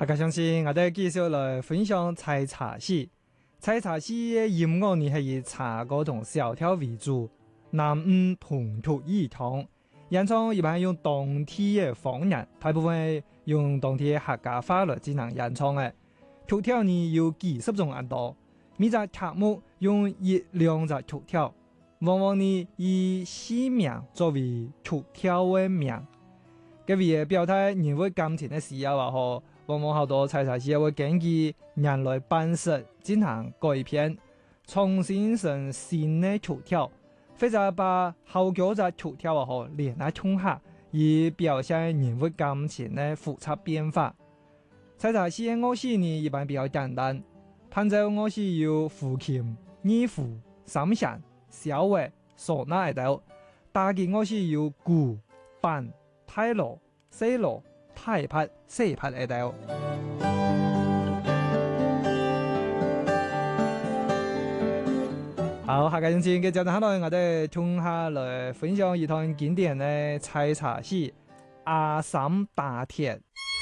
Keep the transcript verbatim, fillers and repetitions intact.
大家相信我哋繼續來分享採茶戲。採茶戲嘅音樂呢係以茶歌同小調為主，男女同曲異腔。演唱一般用當地嘅方言，大部分用當地嘅客家話來進行演唱嘅。曲調呢有幾十種咁多，每隻曲目用一兩隻曲調，往往呢以戲名作為曲調嘅名。佢為表達人物感情嘅時候啊，嗬，往往好多採茶戲會根據人來扮實進行改編，重新成新嘅曲調，或者把後腳隻曲調啊，嗬連喺衝下，以表現人物感情嘅複雜變化。採茶戲嘅樂器呢，一般比較簡單，伴奏樂器有胡琴、二胡、三弦、小號、嗩吶等；打擊樂器有鼓、板、太鑼、細鑼、大拍、小拍等。好，下個星期嘅節目下來，我哋同下來分享一段經典嘅採茶戲《阿三打鐵》。